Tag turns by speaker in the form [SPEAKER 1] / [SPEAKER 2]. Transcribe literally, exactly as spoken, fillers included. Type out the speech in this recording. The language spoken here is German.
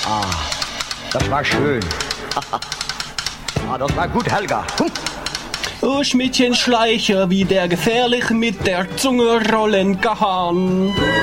[SPEAKER 1] Ah, das war schön. Ah, das war gut, Helga. Hm.
[SPEAKER 2] O Schmidtchen Schleicher, wie der gefährlich mit der Zunge rollen kann.